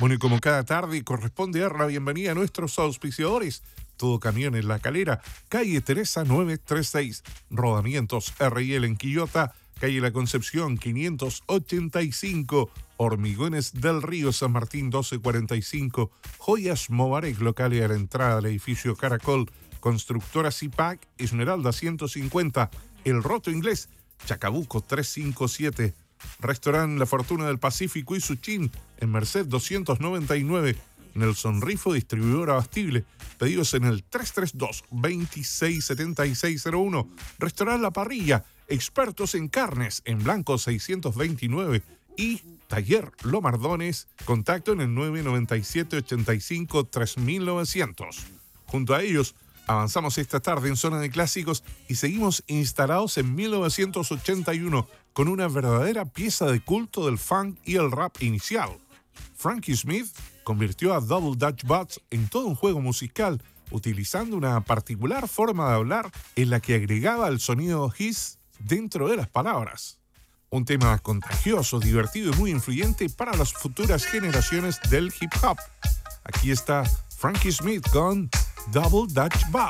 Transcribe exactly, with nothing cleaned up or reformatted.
Bueno, y como cada tarde corresponde dar la bienvenida a nuestros auspiciadores. Todo Camión en La Calera, calle Teresa novecientos treinta y seis, Rodamientos R y L en Quillota, calle La Concepción quinientos ochenta y cinco, Hormigones del Río San Martín doce cuarenta y cinco, Joyas Mobarec, locales a la entrada del edificio Caracol, Constructora Zipac, Esmeralda ciento cincuenta, El Roto Inglés, Chacabuco trescientos cincuenta y siete, Restaurante La Fortuna del Pacífico y Suchín, en Merced doscientos noventa y nueve, Nelson Rifo, distribuidor abastible. Pedidos en el tres tres dos, veintiséis setenta y seis cero uno. Restaurante La Parrilla, expertos en carnes, en Blanco seiscientos veintinueve. Y Taller Lomardones, contacto en el nueve nueve siete, ochenta y cinco, tres mil novecientos. Junto a ellos, avanzamos esta tarde en Zona de Clásicos y seguimos instalados en mil novecientos ochenta y uno con una verdadera pieza de culto del funk y el rap inicial. Frankie Smith convirtió a Double Dutch Butts en todo un juego musical, utilizando una particular forma de hablar en la que agregaba el sonido hiss dentro de las palabras. Un tema contagioso, divertido y muy influyente para las futuras generaciones del hip hop. Aquí está Frankie Smith con Double Dutch Butts.